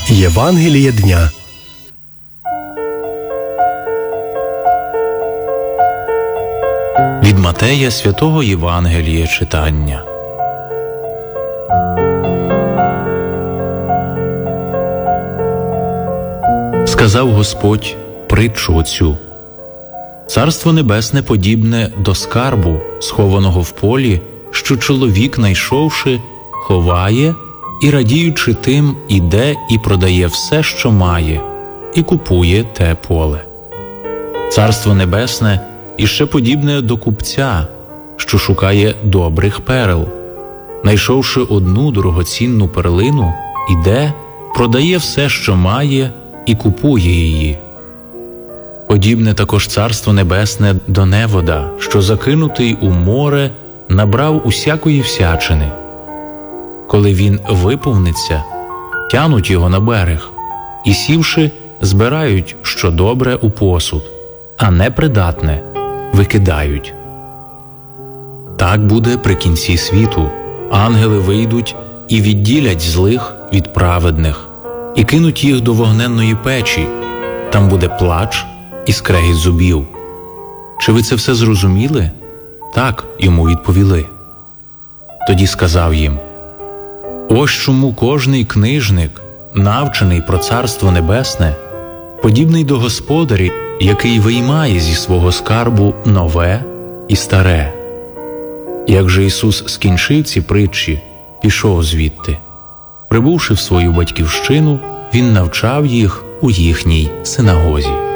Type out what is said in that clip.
Євангеліє дня. Від Матея святого Євангелія читання. Сказав Господь притчу оцю: «Царство небесне подібне до скарбу, схованого в полі, що чоловік, найшовши, ховає і, радіючи тим, іде і продає все, що має, і купує те поле. Царство небесне іще подібне до купця, що шукає добрих перел. Найшовши одну дорогоцінну перлину, іде, продає все, що має, і купує її. Подібне також Царство Небесне до невода, що, закинутий у море, набрав усякої всячини. Коли він виповниться, тянуть його на берег, і, сівши, збирають, що добре, у посуд, а непридатне викидають. Так буде при кінці світу. Ангели вийдуть і відділять злих від праведних, і кинуть їх до вогненної печі. Там буде плач і скрегіт зубів. Чи ви це все зрозуміли? Так, йому відповіли. Тоді сказав їм: ось чому кожний книжник, навчений про Царство Небесне, подібний до господаря, який виймає зі свого скарбу нове і старе. Як же Ісус скінчив ці притчі, пішов звідти. Прибувши в свою батьківщину, Він навчав їх у їхній синагозі.